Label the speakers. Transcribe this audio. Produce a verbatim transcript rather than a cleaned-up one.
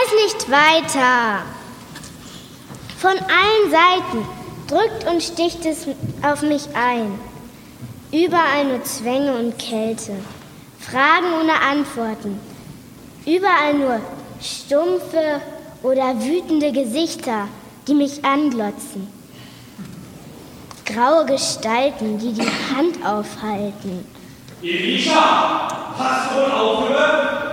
Speaker 1: weiß nicht weiter. Von allen Seiten drückt und sticht es auf mich ein. Überall nur Zwänge und Kälte, Fragen ohne Antworten. Überall nur stumpfe oder wütende Gesichter, die mich anglotzen. Graue Gestalten, die die Hand aufhalten.
Speaker 2: Elisha, hast du wohl aufgehört?